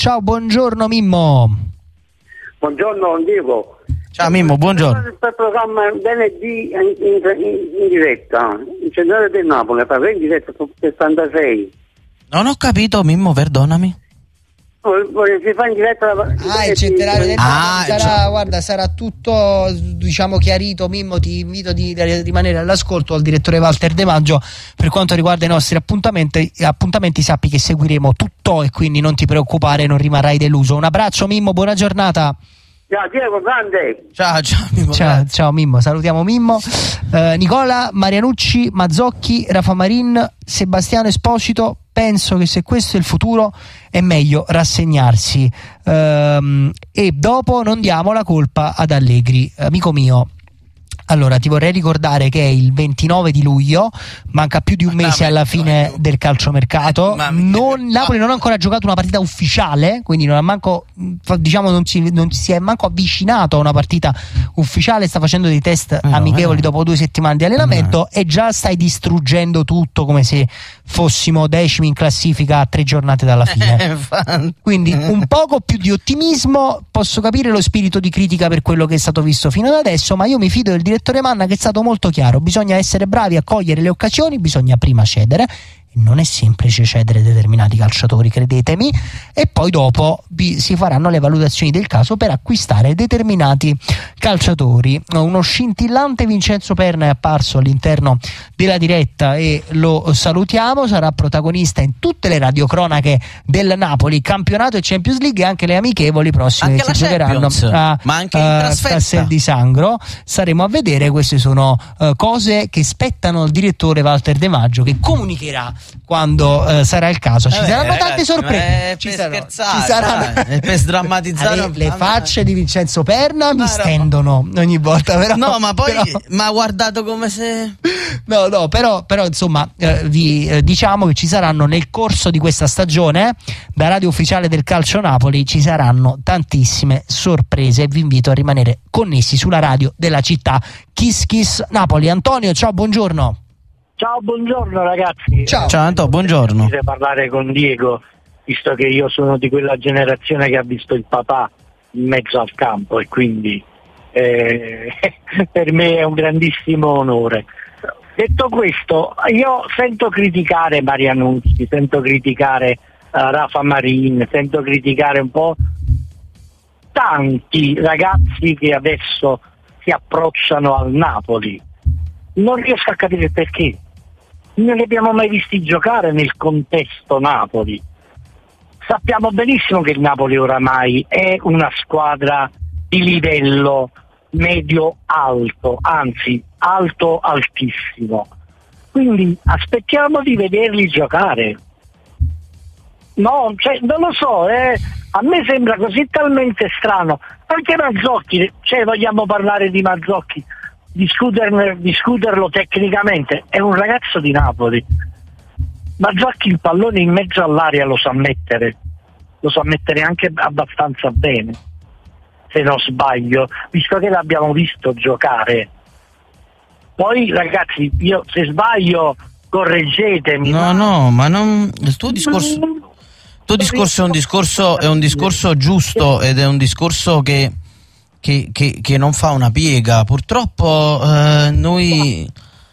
Ciao, buongiorno Mimmo. Buongiorno Diego. Ciao Mimmo, buongiorno. Questo programma venerdì in diretta, il centrale del Napoli, in diretta su 76. Non ho capito Mimmo, perdonami. Si fa in diretta il centenario del Napoli sarà tutto chiarito. Mimmo, ti invito di rimanere all'ascolto al direttore Walter De Maggio. Per quanto riguarda i nostri appuntamenti sappi che seguiremo tutto e quindi non ti preoccupare, non rimarrai deluso. Un abbraccio Mimmo, buona giornata. Ciao Diego, grande. Ciao Mimmo. Ciao Mimmo, salutiamo Mimmo. Nicola, Marianucci, Mazzocchi, Rafa Marin, Sebastiano Esposito. Penso che se questo è il futuro è meglio rassegnarsi, e dopo non diamo la colpa ad Allegri. Amico mio, allora ti vorrei ricordare che è il 29 di luglio, manca più di un mese alla fine del calciomercato. Napoli non ha ancora giocato una partita ufficiale, quindi non si è manco avvicinato a una partita ufficiale, sta facendo dei test amichevoli dopo 2 settimane di allenamento e già stai distruggendo tutto come se fossimo decimi in classifica a 3 giornate dalla fine. Quindi un poco più di ottimismo. Posso capire lo spirito di critica per quello che è stato visto fino ad adesso, ma io mi fido del direttore Manna, che è stato molto chiaro: bisogna essere bravi a cogliere le occasioni, bisogna prima cedere. Non è semplice cedere determinati calciatori, credetemi, e poi dopo si faranno le valutazioni del caso per acquistare determinati calciatori. Uno scintillante Vincenzo Perna è apparso all'interno della diretta e lo salutiamo, sarà protagonista in tutte le radiocronache del Napoli, campionato e Champions League, e anche le amichevoli prossime che si giocheranno a Castel di Sangro. Saremo a vedere. Queste sono cose che spettano al direttore Walter De Maggio, che comunicherà quando sarà il caso. Ci saranno tante sorprese. Ci saranno per sdrammatizzare. Le facce di Vincenzo Perna mi stendono ogni volta, però. No, ma poi mi ha guardato come se. No, però insomma, vi diciamo che ci saranno nel corso di questa stagione, da radio ufficiale del Calcio Napoli, ci saranno tantissime sorprese. Vi invito a rimanere connessi sulla radio della città. Kiss Kiss Napoli. Antonio, ciao, buongiorno. Ciao, buongiorno ragazzi. Ciao Antonio, buongiorno. Vorrei parlare con Diego, visto che io sono di quella generazione che ha visto il papà in mezzo al campo, e quindi per me è un grandissimo onore. Detto questo, io sento criticare Marianucci, sento criticare Rafa Marin, sento criticare un po' tanti ragazzi che adesso si approcciano al Napoli. Non riesco a capire perché. Non li abbiamo mai visti giocare nel contesto Napoli. Sappiamo benissimo che il Napoli oramai è una squadra di livello medio-alto, anzi alto-altissimo. Quindi aspettiamo di vederli giocare. No, non lo so, a me sembra così talmente strano. Anche Mazzocchi, vogliamo parlare di Mazzocchi, discuterlo tecnicamente, è un ragazzo di Napoli. Mazzocchi il pallone in mezzo all'area lo sa mettere anche abbastanza bene, se non sbaglio, visto che l'abbiamo visto giocare. Poi ragazzi, io se sbaglio correggetemi. No, ma non, il tuo discorso è un discorso giusto, ed è un discorso che non fa una piega. Purtroppo noi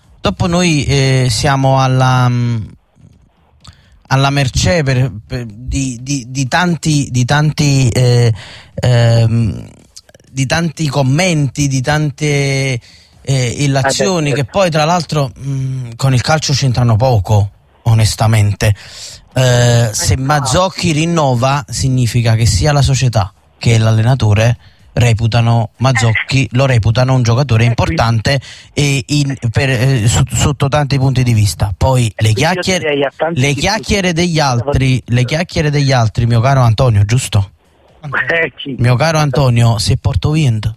siamo alla mercé di tanti commenti, di tante illazioni che poi tra l'altro con il calcio c'entrano poco, onestamente. Se Mazzocchi rinnova, significa che sia la società che l'allenatore reputano Mazzocchi, lo reputano un giocatore importante sotto tanti punti di vista. Poi le chiacchiere degli altri, mio caro Antonio, giusto? Mio caro Antonio, se porto vento.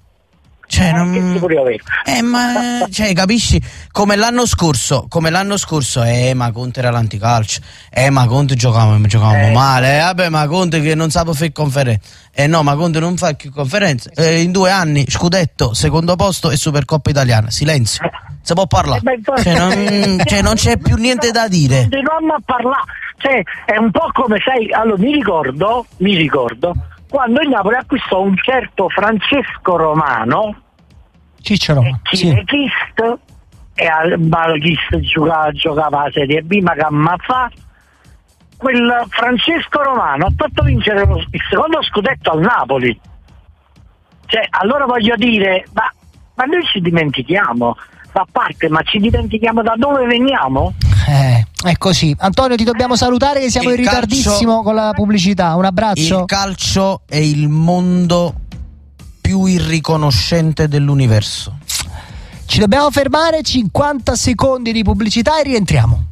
Capisci? Come l'anno scorso, ma Conte era l'anticalcio, ma Conte giocavamo male, vabbè, ma Conte che non sa fare conferenza, no, ma Conte non fa più conferenze, in 2 anni scudetto, secondo posto e Supercoppa italiana, silenzio, si può parlare, non c'è più niente da dire. Continuiamo a parlare, Cioè, è un po' come, sai, allora mi ricordo quando il Napoli acquistò un certo Francesco Romano, Ciccio, Chist, e al Balghist giocava a Serie B, ma che fa? Quel Francesco Romano ha fatto vincere il secondo scudetto al Napoli. Cioè, allora voglio dire, ma noi ci dimentichiamo, a parte, ma ci dimentichiamo da dove veniamo? È così. Antonio, ti dobbiamo salutare che siamo in ritardissimo con la pubblicità. Un abbraccio. Il calcio è il mondo più irriconoscente dell'universo. Ci dobbiamo fermare, 50 secondi di pubblicità e rientriamo.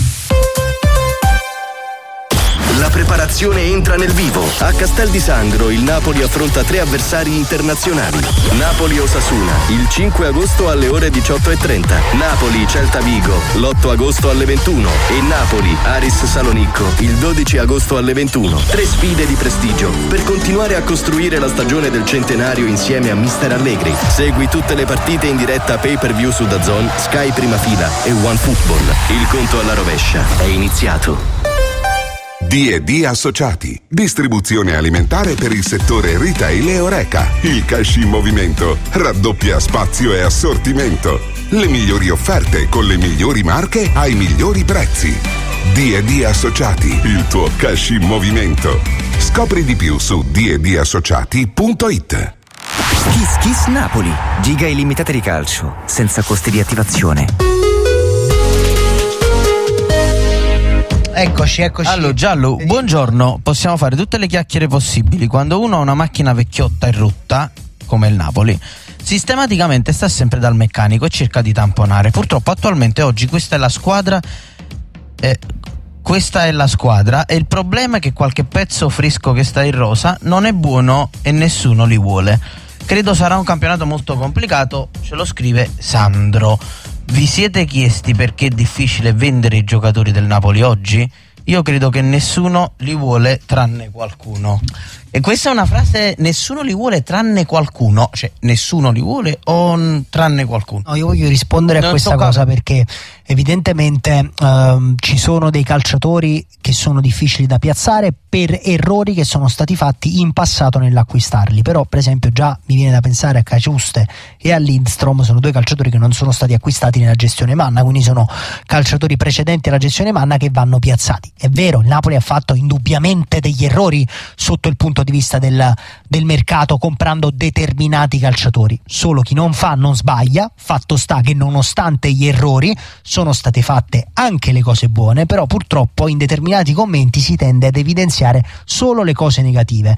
La preparazione entra nel vivo. A Castel di Sangro il Napoli affronta 3 avversari internazionali. Napoli-Osasuna il 5 agosto alle ore 18:30. Napoli-Celta Vigo l'8 agosto alle 21 e Napoli-Aris Salonicco il 12 agosto alle 21. 3 sfide di prestigio per continuare a costruire la stagione del centenario insieme a Mister Allegri. Segui tutte le partite in diretta pay-per-view su DAZN, Sky Prima Fila e OneFootball. Il conto alla rovescia è iniziato. D&D Associati, distribuzione alimentare per il settore retail e Horeca. Il cash in movimento raddoppia spazio e assortimento. Le migliori offerte con le migliori marche ai migliori prezzi. D&D Associati, il tuo cash in movimento. Scopri di più su d&dassociati.it. Kiss Kiss Napoli, giga illimitate di calcio, senza costi di attivazione. Eccoci. Allora, Giallo, buongiorno. Possiamo fare tutte le chiacchiere possibili. Quando uno ha una macchina vecchiotta e rotta, come il Napoli, sistematicamente sta sempre dal meccanico e cerca di tamponare. Purtroppo attualmente oggi questa è la squadra e il problema è che qualche pezzo fresco che sta in rosa non è buono e nessuno li vuole. Credo sarà un campionato molto complicato, ce lo scrive Sandro. Vi siete chiesti perché è difficile vendere i giocatori del Napoli oggi? Io credo che nessuno li vuole tranne qualcuno. E questa è una frase, nessuno li vuole tranne qualcuno. Cioè, nessuno li vuole o tranne qualcuno? No, io voglio rispondere a questa cosa perché evidentemente ci sono dei calciatori che sono difficili da piazzare per errori che sono stati fatti in passato nell'acquistarli. Però per esempio già mi viene da pensare a Caciuste e a Lindstrom, sono 2 calciatori che non sono stati acquistati nella gestione Manna, quindi sono calciatori precedenti alla gestione Manna che vanno piazzati. È vero, il Napoli ha fatto indubbiamente degli errori sotto il punto di vista del mercato comprando determinati calciatori, solo chi non fa non sbaglia. Fatto sta che nonostante gli errori sono state fatte anche le cose buone, però purtroppo in determinati commenti si tende ad evidenziare solo le cose negative.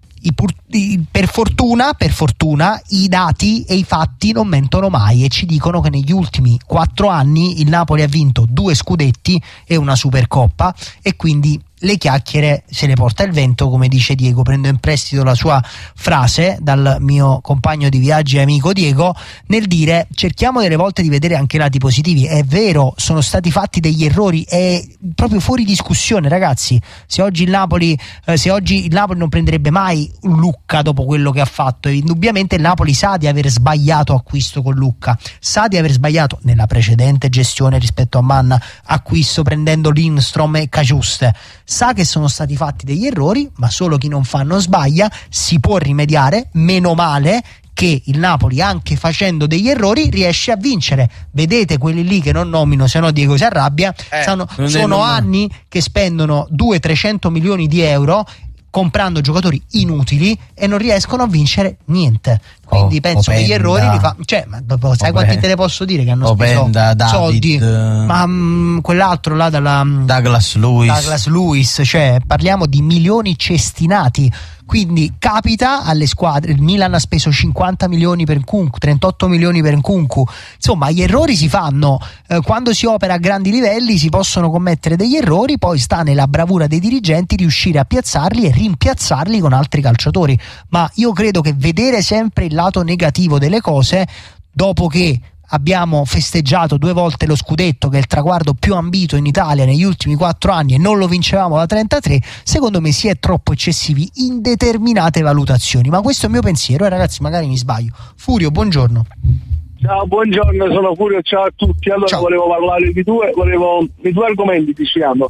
Per fortuna i dati e i fatti non mentono mai e ci dicono che negli ultimi 4 anni il Napoli ha vinto 2 scudetti e una Supercoppa, e quindi le chiacchiere se le porta il vento, come dice Diego. Prendo in prestito la sua frase dal mio compagno di viaggi e amico Diego nel dire: cerchiamo delle volte di vedere anche i lati positivi. È vero, sono stati fatti degli errori, è proprio fuori discussione, ragazzi. Se oggi il Napoli non prenderebbe mai un Lucca dopo quello che ha fatto, e indubbiamente il Napoli sa di aver sbagliato acquisto con Lucca, sa di aver sbagliato nella precedente gestione rispetto a Manna acquisto prendendo Lindstrom e Caciuste, sa che sono stati fatti degli errori, ma solo chi non fa non sbaglia. Si può rimediare, meno male che il Napoli, anche facendo degli errori, riesce a vincere. Vedete quelli lì che non nomino, se no Diego si arrabbia, sono anni che spendono 200-300 milioni di euro comprando giocatori inutili e non riescono a vincere niente. Quindi penso che gli errori li fa. Cioè, ma sai quanti te ne posso dire che hanno speso soldi? Ma quell'altro là Douglas Luiz, cioè parliamo di milioni cestinati. Quindi capita alle squadre. Il Milan ha speso 50 milioni per Nkunku, 38 milioni per Nkunku. Insomma, gli errori si fanno. Quando si opera a grandi livelli si possono commettere degli errori, poi sta nella bravura dei dirigenti riuscire a piazzarli e rimpiazzarli con altri calciatori. Ma io credo che vedere sempre il lato negativo delle cose, dopo che abbiamo festeggiato 2 volte lo scudetto, che è il traguardo più ambito in Italia negli ultimi 4 anni, e non lo vincevamo da 33, secondo me si è troppo eccessivi in determinate valutazioni. Ma questo è il mio pensiero, e ragazzi magari mi sbaglio. Furio, buongiorno. Ciao, buongiorno, sono Furio, ciao a tutti. Allora, ciao. Volevo parlare di due argomenti, diciamo.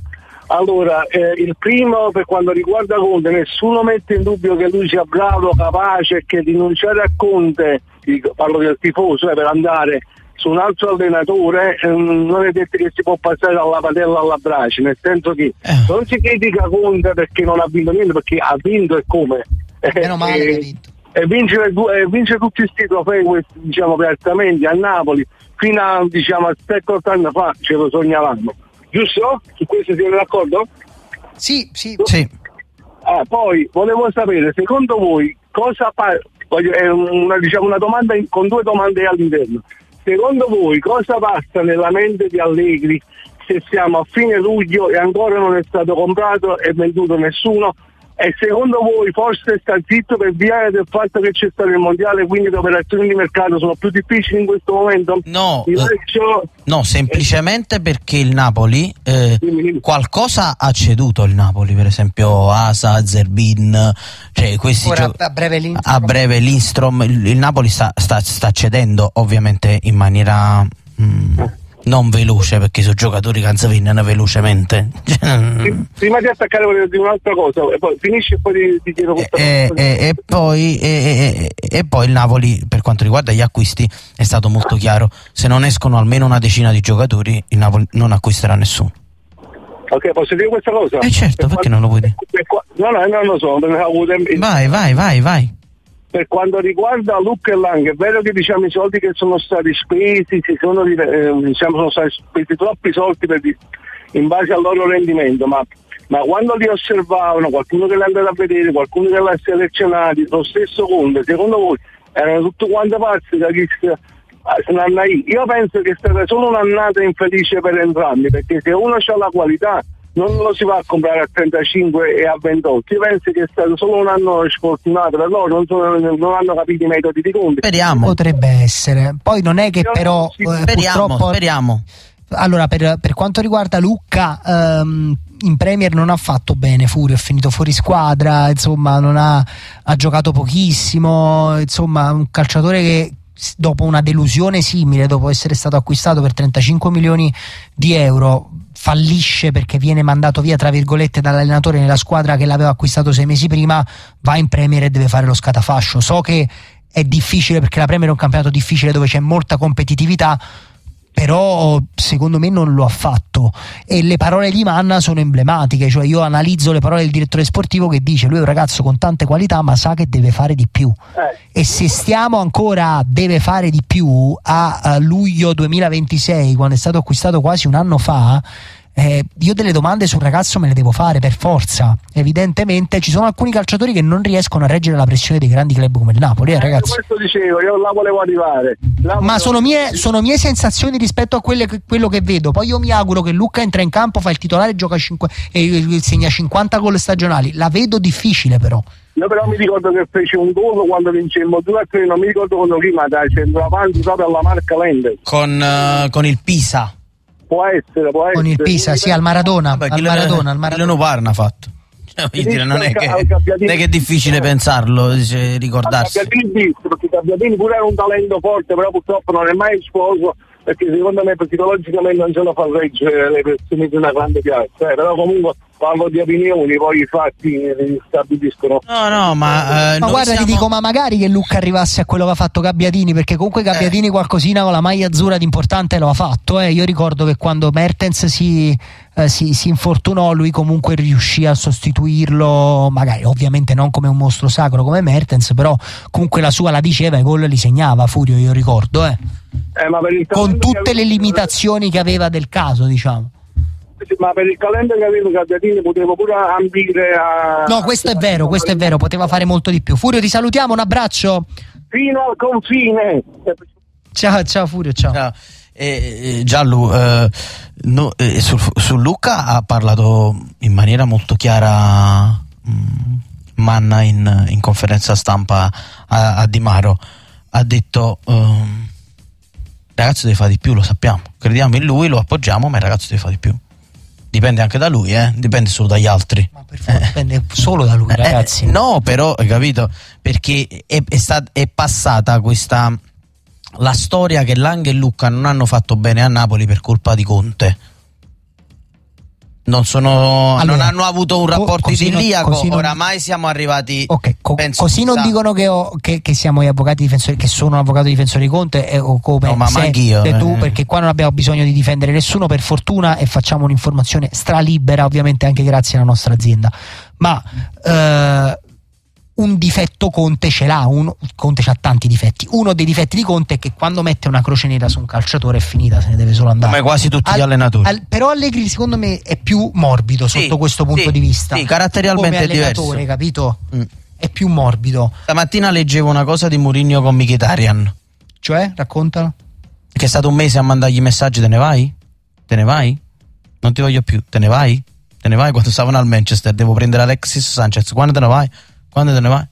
Allora, il primo, per quanto riguarda Conte, nessuno mette in dubbio che lui sia bravo, capace, e che rinunciare a Conte, parlo del tifoso, per andare su un altro allenatore non è detto che si può passare dalla padella alla brace, nel senso che non si critica Conte perché non ha vinto niente, perché ha vinto e come. Meno male che ha vinto. E vince tutti questi trofei, diciamo, apertamente a Napoli, fino a, diciamo, a 7-8 anni fa ce lo sognavamo. Giusto? Su questo siete d'accordo? Sì. Poi volevo sapere, secondo voi cosa è una domanda con due domande all'interno. Secondo voi cosa passa nella mente di Allegri se siamo a fine luglio e ancora non è stato comprato e venduto nessuno? E secondo voi forse sta zitto per via del fatto che c'è stato il mondiale, quindi le operazioni di mercato sono più difficili in questo momento? No, semplicemente perché il Napoli qualcosa ha ceduto, il Napoli, per esempio Asa, Zerbin, cioè questi a breve Lindstrom, il Napoli sta cedendo ovviamente in maniera non veloce, perché sono giocatori che si vengono velocemente. Prima di attaccare volevo dire un'altra cosa, e poi finisci e poi ti chiedo questa cosa. E poi il Napoli, per quanto riguarda gli acquisti, è stato molto chiaro: se non escono almeno una decina di giocatori, il Napoli non acquisterà nessuno. Ok, posso dire questa cosa? Certo, perché non lo puoi dire? Non lo so. Vai. Per quanto riguarda Lucca e Lang, è vero che diciamo i soldi che sono stati spesi sono stati spesi troppi soldi in base al loro rendimento, ma quando li osservavano, qualcuno che li è andato a vedere, qualcuno che li ha selezionati, lo stesso Conte, secondo voi erano tutte quante pazzi da chi io penso che è stata solo un'annata infelice per entrambi, perché se uno ha la qualità non lo si va a comprare a 35 e a 28. Io penso che è stato solo un anno sfortunato per loro, non hanno capito i metodi di Conte. Speriamo. Potrebbe essere. Poi non è che però speriamo. Allora, per quanto riguarda Lucca, in Premier non ha fatto bene Furio, è finito fuori squadra, insomma ha giocato pochissimo, insomma un calciatore che dopo una delusione simile, dopo essere stato acquistato per 35 milioni di euro, fallisce perché viene mandato via tra virgolette dall'allenatore nella squadra che l'aveva acquistato 6 mesi prima, va in Premier e deve fare lo scatafascio. So che è difficile perché la Premier è un campionato difficile dove c'è molta competitività, però secondo me non lo ha fatto, e le parole di Manna sono emblematiche, cioè io analizzo le parole del direttore sportivo che dice: lui è un ragazzo con tante qualità ma sa che deve fare di più, e se stiamo ancora deve fare di più a luglio 2026, quando è stato acquistato quasi un anno fa, io delle domande sul ragazzo me le devo fare per forza. Evidentemente ci sono alcuni calciatori che non riescono a reggere la pressione dei grandi club come il Napoli, ragazzi. Questo dicevo, io la volevo arrivare. Ma sono mie sensazioni rispetto a quello che vedo. Poi io mi auguro che Lucca entra in campo, fa il titolare, gioca e segna 50 gol stagionali. La vedo difficile però. Io però mi ricordo che fece un gol quando vincemmo 2-3, non mi ricordo quando prima, dai centravanti proprio alla marca Lende. Con il Pisa. Può essere. Con il Pisa, sì, al Maradona. Al Maradona. Leno Parna ha fatto. Non è che è difficile pensarlo, ricordarsi. Perché Gabbiadini pure era un talento forte, però purtroppo non è mai esploso, perché secondo me psicologicamente non ce lo fa reggere le persone di una grande piazza, però comunque parlo di opinioni, poi i fatti stabiliscono. Ma guarda, ti dico, ma magari che Lucca arrivasse a quello che ha fatto Gabbiadini, perché comunque Gabbiadini qualcosina con la maglia azzurra di importante lo ha fatto. Io ricordo che quando Mertens si infortunò, lui comunque riuscì a sostituirlo, magari ovviamente non come un mostro sacro come Mertens, però comunque la sua la diceva, i gol li segnava Furio, io ricordo, ma per il con tutte le limitazioni che aveva del caso, diciamo. Ma per il talento che aveva Gabbiadini poteva pure ambire a... No, questo è vero, poteva fare molto di più. Furio, ti salutiamo, un abbraccio. Fino al confine. Ciao Furio, ciao. Giallo, su Lucca ha parlato in maniera molto chiara Manna in conferenza stampa a Di Maro. Ha detto: il ragazzo deve fare di più, lo sappiamo, crediamo in lui, lo appoggiamo, ma il ragazzo deve fare di più. Dipende anche da lui, dipende solo dagli altri. Ma per forza dipende solo da lui, ragazzi. No, però, hai capito? Perché è passata la storia che Lang e Lucca non hanno fatto bene a Napoli per colpa di Conte. non hanno avuto un rapporto idilliaco. Oramai siamo arrivati. Così non dicono che siamo gli avvocati difensori, che sono un avvocato difensore di Conte, o come tu, perché qua non abbiamo bisogno di difendere nessuno, per fortuna, e facciamo un'informazione stralibera, ovviamente anche grazie alla nostra azienda. Ma un difetto Conte ce l'ha, Conte c'ha tanti difetti. Uno dei difetti di Conte è che quando mette una croce nera su un calciatore è finita, se ne deve solo andare. Come quasi tutti gli allenatori. Però Allegri secondo me è più morbido sotto questo punto di vista. Sì, caratterialmente come è diverso. Capito? È più morbido. Stamattina leggevo una cosa di Mourinho con Mkhitaryan. Cioè, raccontalo. Che è stato un mese a mandargli messaggi: te ne vai? Te ne vai? Non ti voglio più, te ne vai? Te ne vai? Quando stavano al Manchester, devo prendere Alexis Sanchez, quando te ne vai? Quando te ne vai?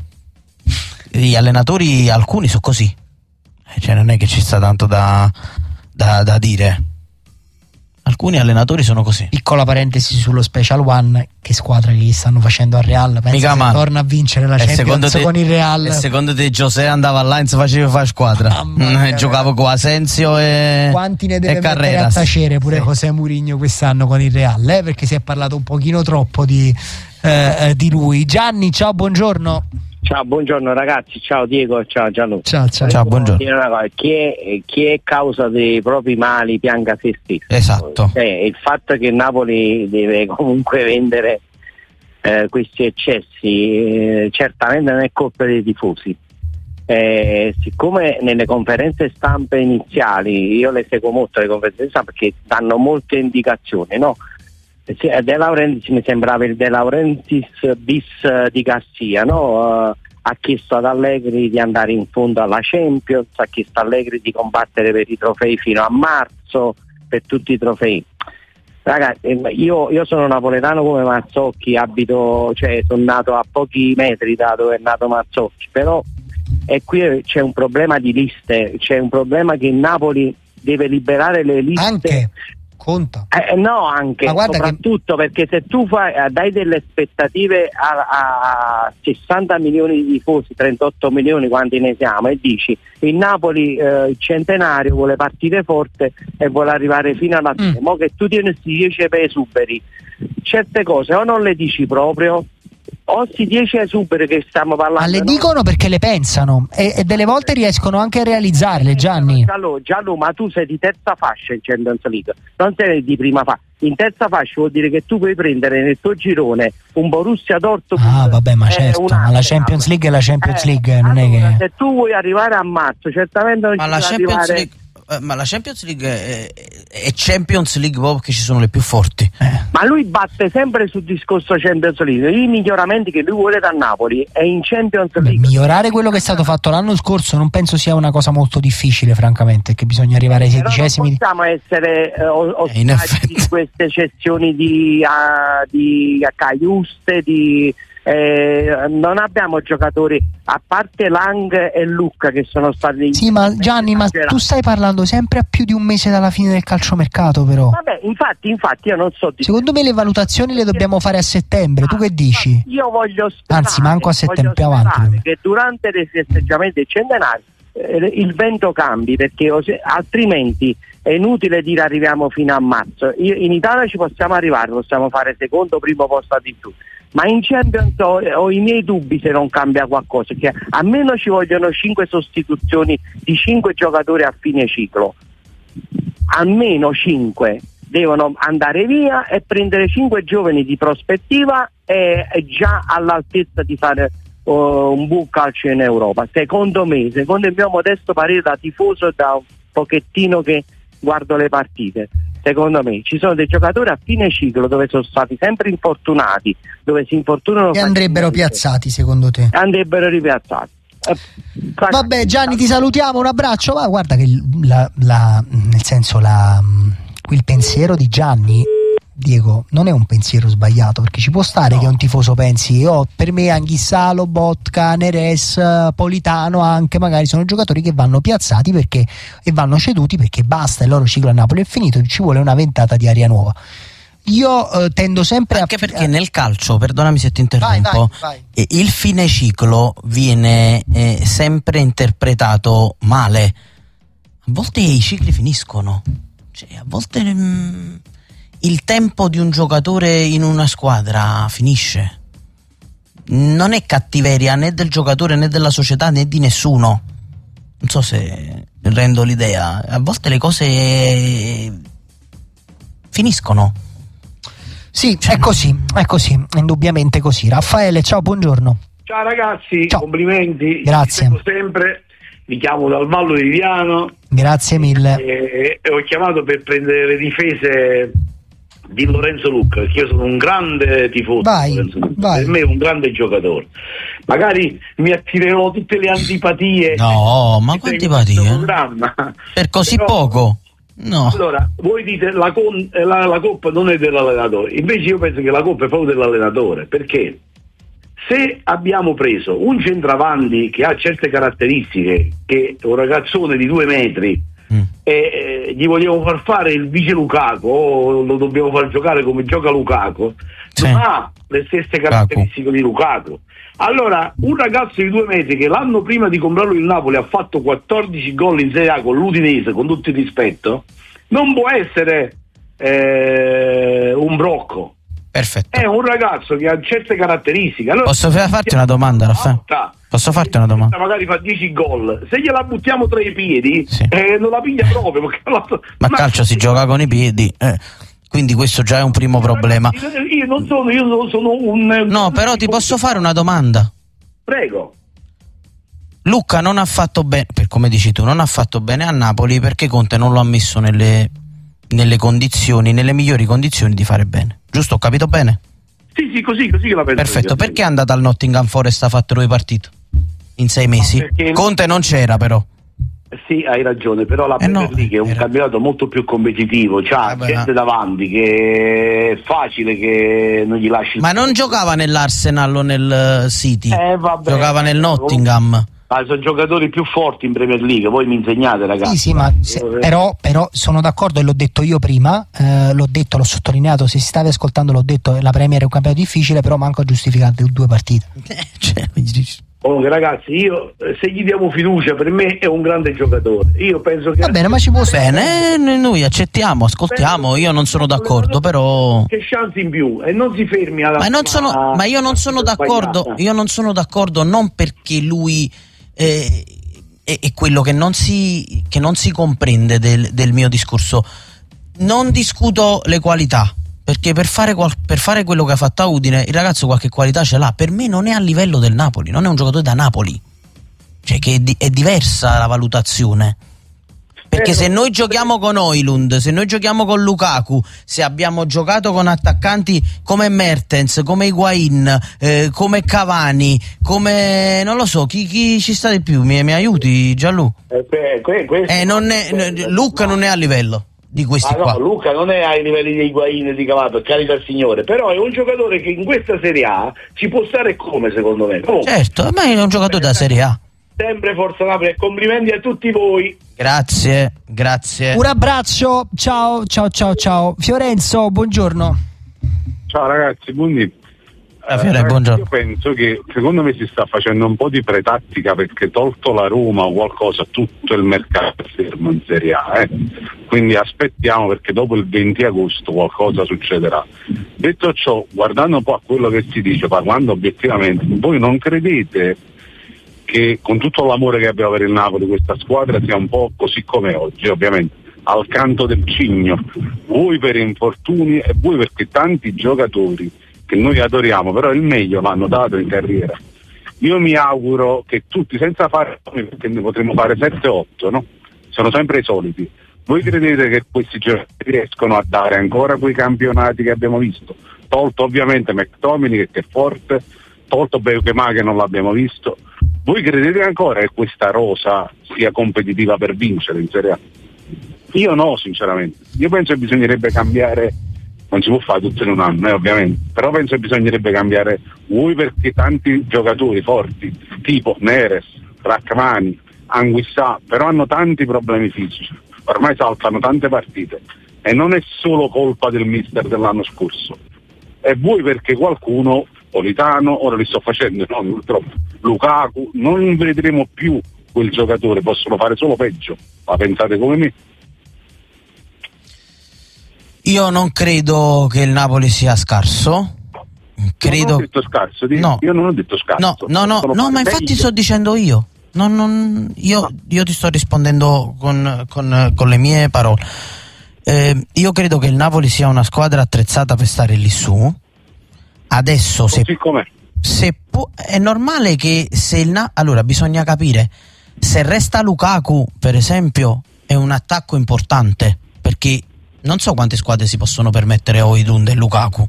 Gli allenatori, alcuni sono così, cioè non è che ci sta tanto da dire. Alcuni allenatori sono così. Piccola parentesi sullo Special One: che squadra che gli stanno facendo al Real? Pensa se torna a vincere la Champions con il Real. E secondo te José andava là e faceva fare squadra? Giocavo con Asensio e quanti ne deve mettere a tacere pure José Mourinho quest'anno con il Real, perché si è parlato un pochino troppo di lui. Gianni, ciao, buongiorno. Ciao, buongiorno ragazzi, ciao Diego, ciao Gianluca. Ciao, buongiorno. Chi è causa dei propri mali pianga se stesso. Esatto. Il fatto che Napoli deve comunque vendere questi eccessi certamente non è colpa dei tifosi. Siccome nelle conferenze stampe iniziali, io le seguo molto le conferenze stampe perché danno molte indicazioni, no? De Laurentiis mi sembrava il De Laurentiis bis di Garcia, no? Ha chiesto ad Allegri di andare in fondo alla Champions, ha chiesto a Allegri di combattere per i trofei fino a marzo, per tutti i trofei. Ragazzi, io sono napoletano come Mazzocchi, sono nato a pochi metri da dove è nato Mazzocchi, però qui c'è un problema di liste, c'è un problema che Napoli deve liberare le liste. Anche conta. No, anche, soprattutto perché se tu dai delle aspettative a 60 milioni di tifosi, 38 milioni quanti ne siamo, e dici il Napoli il centenario vuole partire forte e vuole arrivare fino alla fine, mo che tu tieni 10 per esuberi, certe cose o non le dici proprio o si 10 esuberi che stiamo parlando. Ma le dicono perché le pensano e delle volte riescono anche a realizzarle, Gianni. Gianlu, ma tu sei di terza fascia in Champions League, non sei di prima fascia. In terza fascia vuol dire che tu puoi prendere nel tuo girone un Borussia Dortmund. Vabbè, ma certo, ma la Champions League è la Champions League, non allora, è che se tu vuoi arrivare a marzo, certamente non ma la Champions League. Ma la Champions League è Champions League proprio perché ci sono le più forti. Ma lui batte sempre sul discorso Champions League. I miglioramenti che lui vuole da Napoli è in Champions League. Migliorare quello che è stato fatto l'anno scorso non penso sia una cosa molto difficile, francamente, che bisogna arrivare ai 16esimi. Non possiamo essere ostati di queste cessioni di Caiuste, non abbiamo giocatori a parte Lang e Lucca che sono stati. Sì, ma Gianni, ma tu stai parlando sempre a più di un mese dalla fine del calciomercato, però. Vabbè, infatti io non so. Secondo me le valutazioni le dobbiamo fare a settembre. Tu che dici? Io voglio sperare, anzi, manco a settembre, più avanti. Che durante i festeggiamenti centenari il vento cambi, perché altrimenti è inutile dire arriviamo fino a marzo. In Italia ci possiamo arrivare, possiamo fare secondo, primo posto addirittura. Ma in Champions ho i miei dubbi se non cambia qualcosa, che almeno ci vogliono 5 sostituzioni di 5 giocatori a fine ciclo, almeno 5 devono andare via e prendere 5 giovani di prospettiva e già all'altezza di fare un buon calcio in Europa, secondo me, secondo il mio modesto parere da tifoso, da un pochettino che guardo le partite. Secondo me ci sono dei giocatori a fine ciclo dove sono stati sempre infortunati, dove si infortunano e andrebbero piazzati, secondo te? Andrebbero ripiazzati. Vabbè, Gianni, ti salutiamo, un abbraccio. Ma guarda che nel senso il pensiero di Gianni, Diego, non è un pensiero sbagliato, perché ci può stare che un tifoso pensi per me Anghissà, Lobotka, Neres, Politano anche magari sono giocatori che vanno piazzati e vanno ceduti perché basta, il loro ciclo a Napoli è finito, ci vuole una ventata di aria nuova. Io tendo sempre anche perché nel calcio, perdonami se ti interrompo, vai. Il fine ciclo viene sempre interpretato male. A volte i cicli finiscono, cioè a volte il tempo di un giocatore in una squadra finisce. Non è cattiveria né del giocatore né della società né di nessuno. Non so se rendo l'idea. A volte le cose finiscono. Sì, è così, indubbiamente così. Raffaele, ciao, buongiorno. Ciao ragazzi, ciao. Complimenti. Grazie. Vi seguo sempre, mi chiamo Dal Vallo di Viano. Grazie mille. E ho chiamato per prendere le difese di Lorenzo Lucca, perché io sono un grande tifoso. Vai. Per me è un grande giocatore. Magari mi attirerò tutte le antipatie. No, ma quante antipatie? Per così poco? No. Allora, voi dite la colpa non è dell'allenatore, invece io penso che la colpa è proprio dell'allenatore, perché se abbiamo preso un centravanti che ha certe caratteristiche, che è un ragazzone di 2 metri, e gli vogliamo far fare il vice Lukaku, o lo dobbiamo far giocare come gioca Lukaku, non ha le stesse caratteristiche di Lukaku. Allora, un ragazzo di 2 metri che l'anno prima di comprarlo il Napoli ha fatto 14 gol in Serie A con l'Udinese, con tutto il rispetto, non può essere un brocco. Perfetto. È un ragazzo che ha certe caratteristiche. Allora, posso farti una domanda, Raffaele? Posso farti una domanda? Magari fa 10 gol, se gliela buttiamo tra i piedi, non la piglia proprio. Ma calcio si gioca con i piedi. Quindi questo già è un primo problema. Io sono un... No, però ti posso fare una domanda? Prego. Lucca non ha fatto bene, per come dici tu, non ha fatto bene a Napoli perché Conte non lo ha messo nelle condizioni, nelle migliori condizioni di fare bene. Giusto, ho capito bene? Sì, così che la penso. Perfetto, perché è andato al Nottingham Forest, ha fatto 2 partite in 6 mesi? Conte non c'era però. Sì, hai ragione, però la Premier League è un campionato molto più competitivo, c'ha gente davanti che è facile che non gli lasci. Ma non giocava nell'Arsenal o nel City, giocava nel Nottingham. Sono giocatori più forti in Premier League, voi mi insegnate, ragazzi. Sì, ma però sono d'accordo e l'ho detto io prima, l'ho sottolineato, se si stavi ascoltando l'ho detto, la Premier è un campionato difficile, però manco a giustificare 2 partite. Comunque ragazzi, io se gli diamo fiducia, per me è un grande giocatore. Io penso che... Va bene, ma ci può bene, noi accettiamo, ascoltiamo, io non sono d'accordo, però... Che chance in più, e non si fermi alla... Ma io non sono d'accordo, non perché lui... è quello che non si comprende del mio discorso. Non discuto le qualità, perché per fare quello che ha fatto a Udine il ragazzo qualche qualità ce l'ha. Per me non è a livello del Napoli, non è un giocatore da Napoli, cioè che è diversa la valutazione. Perché se noi giochiamo con Højlund, se noi giochiamo con Lukaku, se abbiamo giocato con attaccanti come Mertens, come Higuain, come Cavani, come non lo so, chi ci sta di più? Mi aiuti, Gianlu? Lucca non è a livello di questi qua. No, Lucca non è ai livelli di Higuain e di Cavani, per carità al Signore, però è un giocatore che in questa Serie A ci può stare come, secondo me. Certo, ma è un giocatore da Serie A. Sempre Forza Napoli e complimenti a tutti voi. Grazie. Un abbraccio, ciao. Fiorenzo, buongiorno. Ciao ragazzi, buongiorno. Buongiorno. Io penso che secondo me si sta facendo un po' di pretattica, perché tolto la Roma o qualcosa, tutto il mercato è fermo in Serie A, quindi aspettiamo, perché dopo il 20 agosto qualcosa succederà. Detto ciò, guardando un po' a quello che si dice, parlando obiettivamente, voi non credete che con tutto l'amore che abbiamo per il Napoli questa squadra sia un po' così come oggi, ovviamente al canto del cigno, voi per infortuni e voi perché tanti giocatori che noi adoriamo, però il meglio l'hanno dato in carriera. Io mi auguro che tutti, senza fare, perché ne potremmo fare 7-8, no? Sono sempre i soliti. Voi credete che questi giocatori riescono a dare ancora quei campionati che abbiamo visto? Tolto ovviamente McTominay che è forte, tolto Beukema che non l'abbiamo visto. Voi credete ancora che questa rosa sia competitiva per vincere in Serie A? Io no, sinceramente. Io penso che bisognerebbe cambiare, non si può fare tutto in un anno, ovviamente, però penso che bisognerebbe cambiare voi, perché tanti giocatori forti, tipo Neres, Rachmani, Anguissà, però hanno tanti problemi fisici, ormai saltano tante partite e non è solo colpa del mister dell'anno scorso. E voi perché qualcuno, Politano, ora li sto facendo, no, purtroppo, Lukaku, non vedremo più quel giocatore, possono fare solo peggio, ma pensate come me. Io non credo che il Napoli sia scarso. Credo... Non ho detto scarso, no. Io non ho detto scarso. No, ma infatti sto dicendo io. Io ti sto rispondendo con le mie parole. Io credo che il Napoli sia una squadra attrezzata per stare lì su. Adesso è normale che allora bisogna capire se resta Lukaku, per esempio, è un attacco importante, perché non so quante squadre si possono permettere Højlund e Lukaku.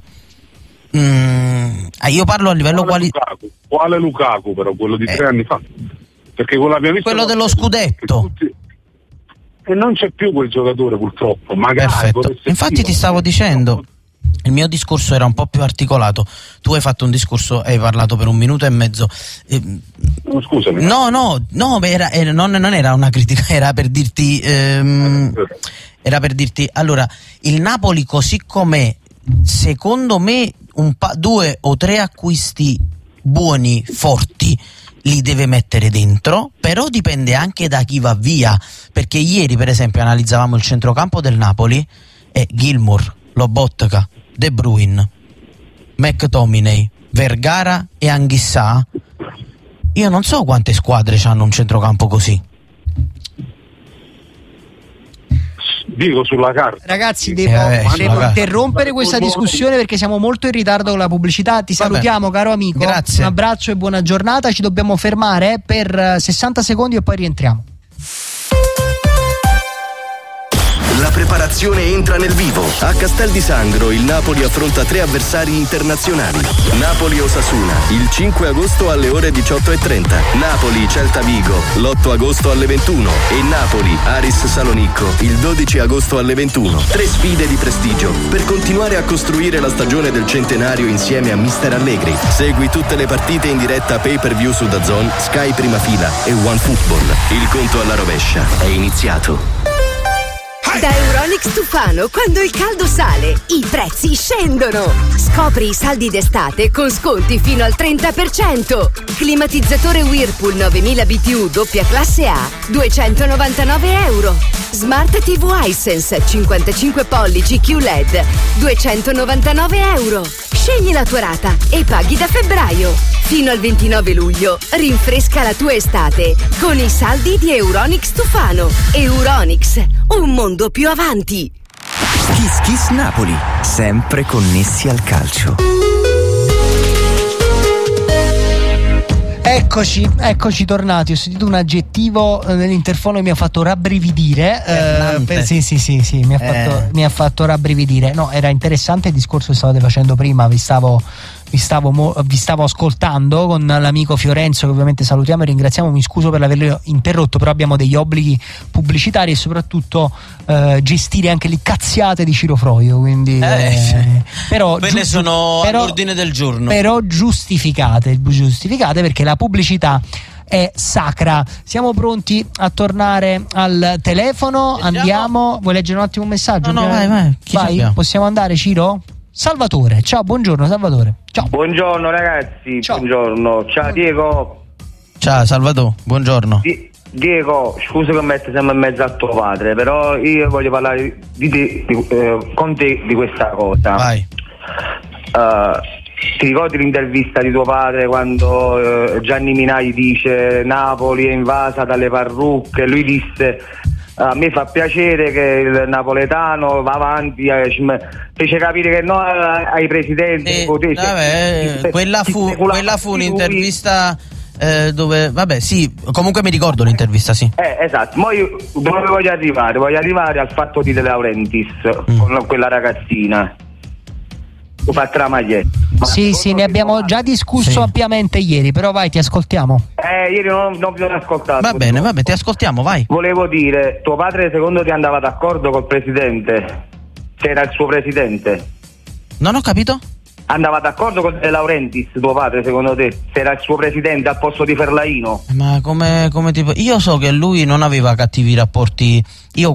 Io parlo a livello quale Lukaku però? Quello di 3 anni fa? Perché quello dello scudetto. E non c'è più quel giocatore, purtroppo. Perfetto. Infatti ti stavo dicendo, il mio discorso era un po' più articolato. Tu hai fatto un discorso, hai parlato per 1 minuto e mezzo. Scusami. No, non era una critica, era per dirti allora, il Napoli così com'è, secondo me 2 o 3 acquisti buoni, forti, li deve mettere dentro, però dipende anche da chi va via, perché ieri per esempio analizzavamo il centrocampo del Napoli e Gilmour, Lobotka, De Bruyne, McTominay, Vergara e Anghissà. Io non so quante squadre hanno un centrocampo così. Dico sulla carta. Ragazzi, devo interrompere questa discussione perché siamo molto in ritardo con la pubblicità. Ti salutiamo, caro amico. Grazie. Un abbraccio e buona giornata. Ci dobbiamo fermare per 60 secondi e poi rientriamo. La preparazione entra nel vivo. A Castel di Sangro il Napoli affronta 3 avversari internazionali. Napoli-Osasuna il 5 agosto alle ore 18:30. Napoli-Celta Vigo l'8 agosto alle 21 e Napoli-Aris Salonicco il 12 agosto alle 21. 3 sfide di prestigio per continuare a costruire la stagione del centenario insieme a Mister Allegri. Segui tutte le partite in diretta pay-per-view su DAZN, Sky Prima Fila e OneFootball. Il conto alla rovescia è iniziato. Da Euronics Tufano, quando il caldo sale, i prezzi scendono. Scopri i saldi d'estate con sconti fino al 30%. Climatizzatore Whirlpool 9000 BTU doppia classe A, €299. Smart TV Hisense 55 pollici QLED, €299. Scegli la tua rata e paghi da febbraio. Fino al 29 luglio, rinfresca la tua estate con i saldi di Euronics Tufano. Euronics, un mondo più avanti. Kiss Kiss Napoli, sempre connessi al calcio. Eccoci tornati. Ho sentito un aggettivo nell'interfono che mi ha fatto rabbrividire. Sì, mi ha fatto rabbrividire. No, era interessante il discorso che stavate facendo prima. Vi stavo ascoltando con l'amico Fiorenzo, che ovviamente salutiamo e ringraziamo. Mi scuso per averlo interrotto, però abbiamo degli obblighi pubblicitari e soprattutto gestire anche le cazziate di Ciro Froio, quindi però quelle sono all'ordine del giorno, però giustificate perché la pubblicità è sacra. Siamo pronti a tornare al telefono. Andiamo. Vuoi leggere un attimo un messaggio? No, vai. Possiamo andare, Ciro? Salvatore, ciao, buongiorno Salvatore. Ciao. Buongiorno ragazzi, ciao. Buongiorno. Ciao Diego. Ciao Salvatore, buongiorno. Diego, scusa che metto sempre in mezzo a tuo padre, però io voglio parlare con te di questa cosa. Vai. Ti ricordi l'intervista di tuo padre quando Gianni Minai dice Napoli è invasa dalle parrucche? Lui disse: a me fa piacere che il napoletano va avanti, fece capire che no ai presidenti. Quella fu un'intervista dove, vabbè, sì, comunque mi ricordo l'intervista, sì. Esatto, ma io dove voglio arrivare? Voglio arrivare al fatto di De Laurentiis con quella ragazzina. Sì, ne abbiamo già discusso ampiamente ieri, però vai, ti ascoltiamo. Ieri non vi ho ascoltato. Va bene, ti ascoltiamo, vai. Volevo dire, tuo padre secondo te andava d'accordo col presidente? Se era il suo presidente? Non ho capito? Andava d'accordo con De Laurentiis, tuo padre, secondo te? Se era il suo presidente al posto di Ferlaino? Ma come tipo? Io so che lui non aveva cattivi rapporti. Io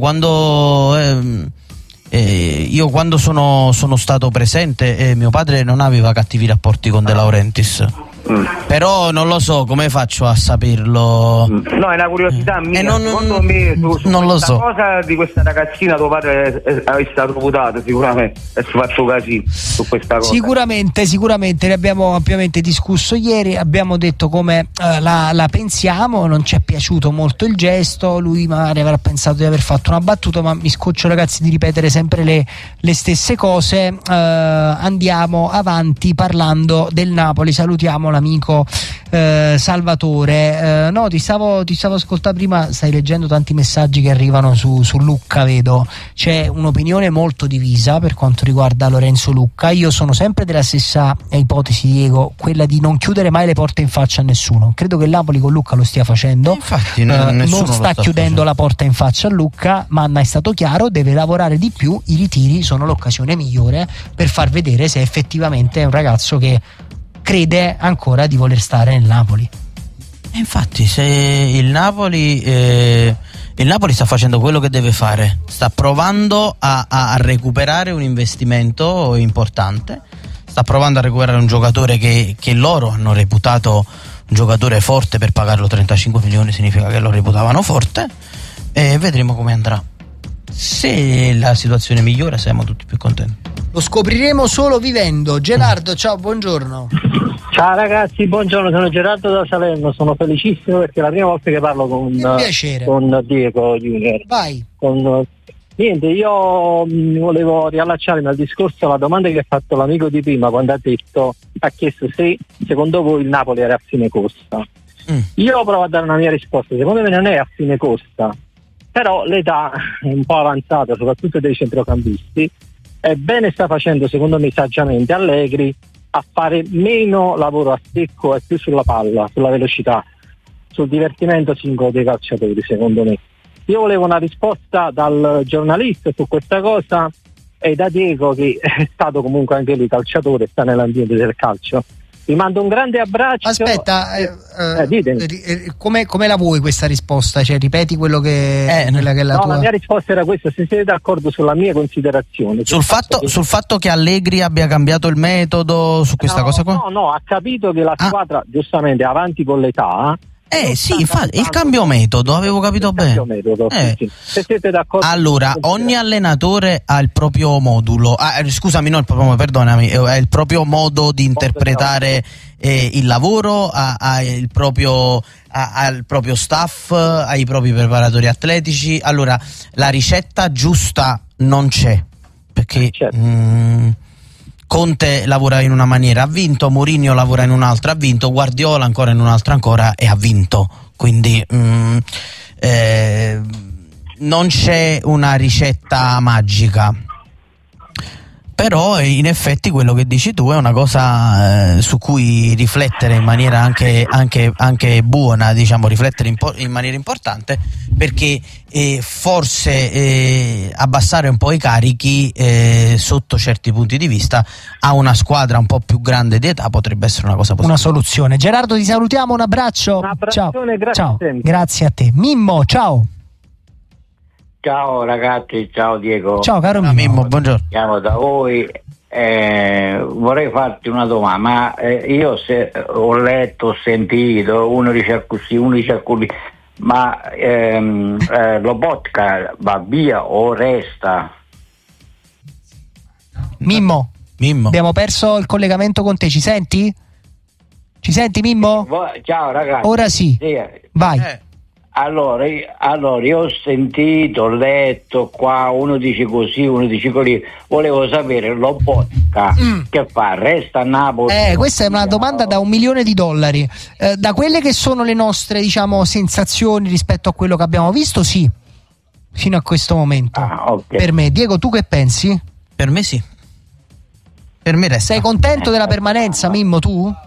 quando sono stato presente, mio padre non aveva cattivi rapporti con De Laurentiis. Però non lo so, come faccio a saperlo? No, è una curiosità mia. Secondo me non lo so. La cosa di questa ragazzina tuo padre è stato votato sicuramente e si fatto casino su questa cosa. Sicuramente ne abbiamo ampiamente discusso ieri, abbiamo detto come la pensiamo, non ci è piaciuto molto il gesto, lui magari avrà pensato di aver fatto una battuta, ma mi scoccio ragazzi di ripetere sempre le stesse cose. Andiamo avanti parlando del Napoli, salutiamo l'amico Salvatore. No, ti stavo ascoltando prima, stai leggendo tanti messaggi che arrivano su Lucca, vedo c'è un'opinione molto divisa per quanto riguarda Lorenzo Lucca. Io sono sempre della stessa ipotesi, Diego, quella di non chiudere mai le porte in faccia a nessuno. Credo che il Napoli con Lucca lo stia facendo, infatti non sta chiudendo la porta in faccia a Lucca. Manna è stato chiaro, deve lavorare di più, i ritiri sono l'occasione migliore per far vedere se effettivamente è un ragazzo che crede ancora di voler stare nel Napoli. Infatti se il Napoli sta facendo quello che deve fare, sta provando a recuperare un investimento importante, sta provando a recuperare un giocatore che loro hanno reputato un giocatore forte. Per pagarlo 35 milioni significa che lo reputavano forte, e vedremo come andrà. Se la situazione migliora siamo tutti più contenti. Lo scopriremo solo vivendo. Gerardo, ciao, buongiorno. Ciao ragazzi, buongiorno, sono Gerardo da Salerno, sono felicissimo perché è la prima volta che parlo con Diego Junior. Vai. Niente, io volevo riallacciarmi al discorso, alla domanda che ha fatto l'amico di prima quando ha chiesto se secondo voi il Napoli era a fine corsa. Io provo a dare una mia risposta, secondo me non è a fine corsa, però l'età è un po' avanzata, soprattutto dei centrocampisti, e bene sta facendo secondo me saggiamente Allegri a fare meno lavoro a secco e più sulla palla, sulla velocità, sul divertimento singolo dei calciatori, secondo me. Io volevo una risposta dal giornalista su questa cosa e da Diego, che è stato comunque anche lui calciatore, sta nell'ambiente del calcio. Vi mando un grande abbraccio. Aspetta, come la vuoi questa risposta? Cioè, ripeti quello che quella che è la tua. La mia risposta era questa: se siete d'accordo sulla mia considerazione sul fatto che Allegri abbia cambiato il metodo su questa cosa qua? No, ha capito che la squadra giustamente è avanti con l'età. Sì, infatti il cambio metodo, avevo capito bene. Sì. Se siete d'accordo. Allora, ogni allenatore ha il proprio modulo. Scusami, no, perdonami, è il proprio modo di interpretare il lavoro, ha il proprio staff, ha i propri preparatori atletici. Allora, la ricetta giusta non c'è, perché Conte lavora in una maniera, ha vinto, Mourinho lavora in un'altra, ha vinto, Guardiola ancora in un'altra ancora e ha vinto. Quindi non c'è una ricetta magica. Però in effetti quello che dici tu è una cosa su cui riflettere in maniera anche buona, diciamo, riflettere in maniera importante, perché forse abbassare un po' i carichi sotto certi punti di vista a una squadra un po' più grande di età potrebbe essere una cosa positiva. Una soluzione. Gerardo, ti salutiamo, un abbraccio. Ciao. Ciao. Grazie a te. Mimmo, ciao. Ciao ragazzi, ciao Diego. Ciao caro Mimmo, buongiorno. Chiamo da voi. Vorrei farti una domanda, ma io ho letto, ho sentito, uno dice così, uno dice così, ma Lobotka va via o resta? Mimmo, abbiamo perso il collegamento con te, ci senti? Ci senti Mimmo? Ciao ragazzi. Ora sì. Vai. Allora, io ho sentito, ho letto qua, uno dice così, uno dice così. Volevo sapere, Lobotka che fa? Resta a Napoli? Questa è una domanda da $1 milione. Da quelle che sono le nostre, diciamo, sensazioni rispetto a quello che abbiamo visto, sì, fino a questo momento. Okay. Per me. Diego, tu che pensi? Per me sì. Per me resta. Sei contento della permanenza, Mimmo, tu?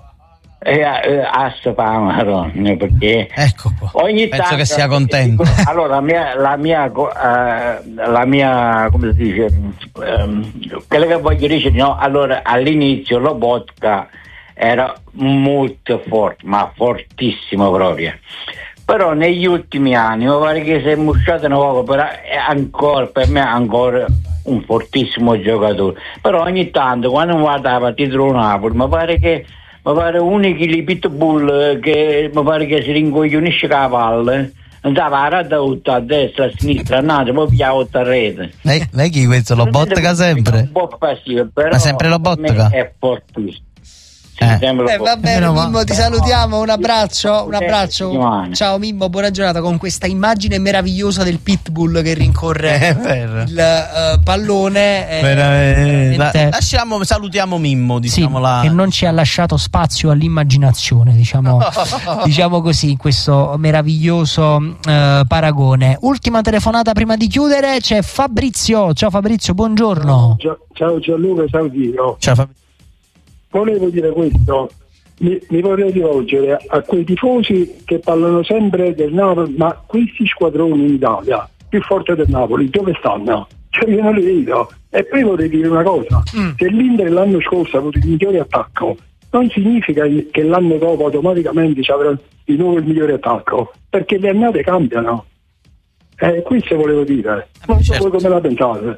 Perché ecco qua. Ogni penso tanto, che sia contento. Allora la mia come si dice, quello che voglio dire, no? Allora all'inizio Lobotka era molto forte, ma fortissimo proprio, però negli ultimi anni mi pare che si è musciato un poco, però è ancora, per me ancora un fortissimo giocatore, però ogni tanto quando guarda la partita del Napoli mi pare che mi pare unici li pitbull che mi pare che si rincoglionisce la valle. Andava a rada a destra, a sinistra, andate, poi pigliavo a rete. Lei chi questo lo bottega sempre? Un po' passivo, però ma sempre lo bottega? È fortissimo. Va bene, Mimmo, ti salutiamo, un abbraccio. Ciao Mimmo, buona giornata, con questa immagine meravigliosa del pitbull che rincorre il pallone. Salutiamo Mimmo, diciamola. Sì, che non ci ha lasciato spazio all'immaginazione, diciamo così, in questo meraviglioso paragone. Ultima telefonata prima di chiudere, c'è Fabrizio. Ciao Fabrizio, buongiorno. Ciao Gianluca, ciao Dio. Ciao Fabrizio. Volevo dire questo, mi vorrei rivolgere a quei tifosi che parlano sempre del Napoli, ma questi squadroni in Italia, più forti del Napoli, dove stanno? Cioè io non li vedo. E poi vorrei dire una cosa, se l'Inter l'anno scorso ha avuto il migliore attacco, non significa che l'anno dopo automaticamente ci avrà di nuovo il migliore attacco, perché le annate cambiano. Questo volevo dire. Non so voi come la pensate.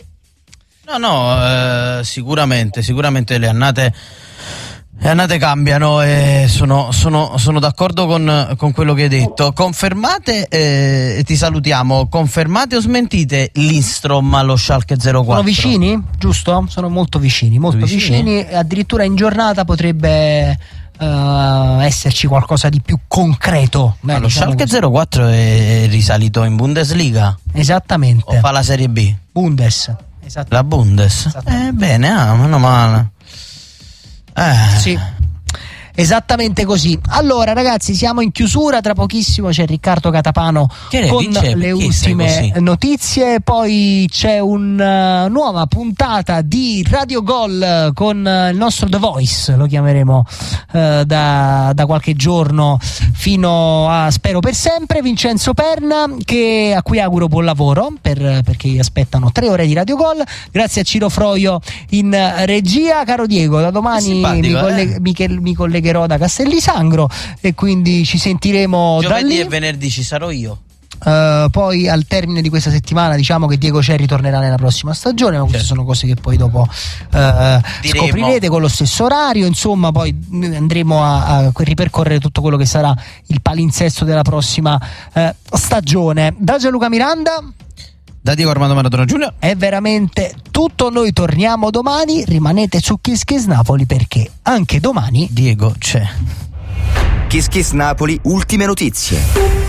No, sicuramente le annate cambiano e sono d'accordo con quello che hai detto. Confermate, ti salutiamo, confermate o smentite Lindstrom allo Schalke 04? Sono vicini, giusto? Sono molto vicini, addirittura in giornata potrebbe esserci qualcosa di più concreto. Lo Schalke 04 è risalito in Bundesliga? Esattamente. O fa la Serie B? Bundes. La Bundes? Bene, meno male. Sì, esattamente così. Allora ragazzi, siamo in chiusura, tra pochissimo c'è Riccardo Catapano con le ultime notizie, poi c'è una nuova puntata di Radio Gol con il nostro The Voice, lo chiameremo da qualche giorno fino a, spero per sempre, Vincenzo Perna, a cui auguro buon lavoro perché gli aspettano 3 ore di Radio Gol. Grazie a Ciro Froio in regia. Caro Diego, da domani mi collegherò da Castel di Sangro e quindi ci sentiremo giovedì da lì. E venerdì ci sarò io. Poi al termine di questa settimana diciamo che Diego Cerri tornerà nella prossima stagione, ma queste sono cose che poi dopo scoprirete con lo stesso orario. Insomma, poi andremo a ripercorrere tutto quello che sarà il palinsesto della prossima stagione. Da Gianluca Miranda, da Diego Armando Maradona Giulia, è veramente tutto. Noi torniamo domani, rimanete su Kiss Kiss Napoli perché anche domani Diego c'è. Kiss Kiss Napoli, ultime notizie.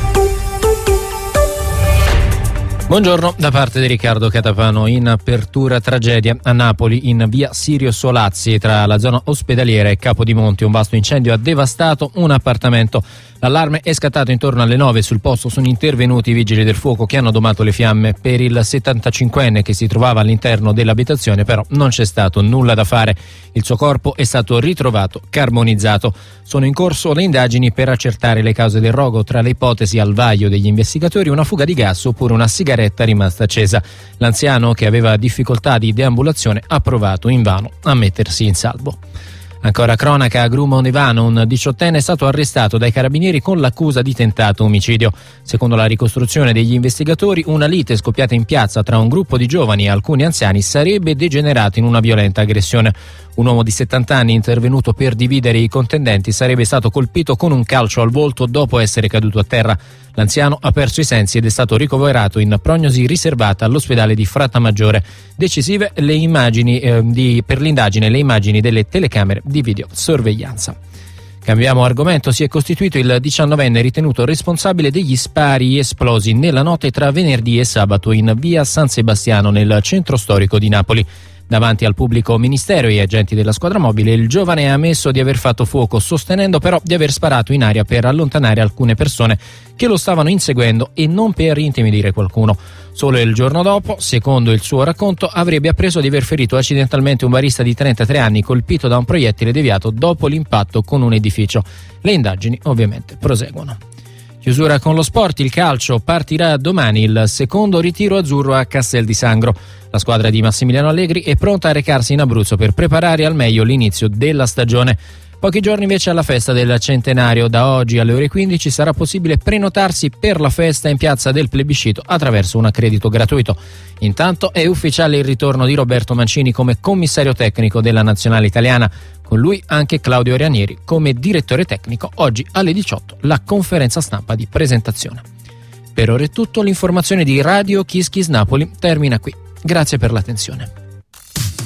Buongiorno da parte di Riccardo Catapano. In apertura tragedia a Napoli in via Sirio Solazzi tra la zona ospedaliera e Capodimonte. Un vasto incendio ha devastato un appartamento. L'allarme è scattato intorno alle 9. Sul posto sono intervenuti i vigili del fuoco che hanno domato le fiamme. Per il 75enne che si trovava all'interno dell'abitazione però non c'è stato nulla da fare. Il suo corpo è stato ritrovato carbonizzato. Sono in corso le indagini per accertare le cause del rogo. Tra le ipotesi al vaglio degli investigatori una fuga di gas oppure una sigaretta rimasta accesa. L'anziano, che aveva difficoltà di deambulazione, ha provato invano a mettersi in salvo. Ancora cronaca, a Grumo Nevano un 18enne è stato arrestato dai carabinieri con l'accusa di tentato omicidio. Secondo la ricostruzione degli investigatori, una lite scoppiata in piazza tra un gruppo di giovani e alcuni anziani sarebbe degenerata in una violenta aggressione. Un uomo di 70 anni intervenuto per dividere i contendenti sarebbe stato colpito con un calcio al volto dopo essere caduto a terra. L'anziano ha perso i sensi ed è stato ricoverato in prognosi riservata all'ospedale di Frattamaggiore. Decisive le immagini per l'indagine, le immagini delle telecamere di videosorveglianza. Cambiamo argomento. Si è costituito il 19enne ritenuto responsabile degli spari esplosi nella notte tra venerdì e sabato in via San Sebastiano nel centro storico di Napoli. Davanti al pubblico ministero e agenti della squadra mobile, il giovane ha ammesso di aver fatto fuoco, sostenendo però di aver sparato in aria per allontanare alcune persone che lo stavano inseguendo e non per intimidire qualcuno. Solo il giorno dopo, secondo il suo racconto, avrebbe appreso di aver ferito accidentalmente un barista di 33 anni colpito da un proiettile deviato dopo l'impatto con un edificio. Le indagini ovviamente proseguono. Chiusura con lo sport. Il calcio partirà domani il secondo ritiro azzurro a Castel di Sangro. La squadra di Massimiliano Allegri è pronta a recarsi in Abruzzo per preparare al meglio l'inizio della stagione. Pochi giorni invece alla festa del centenario. Da oggi alle ore 15 sarà possibile prenotarsi per la festa in piazza del Plebiscito attraverso un accredito gratuito. Intanto è ufficiale il ritorno di Roberto Mancini come commissario tecnico della nazionale italiana. Con lui anche Claudio Ranieri come direttore tecnico. Oggi alle 18 la conferenza stampa di presentazione. Per ora è tutto, l'informazione di Radio Kiss Kiss Napoli termina qui. Grazie per l'attenzione.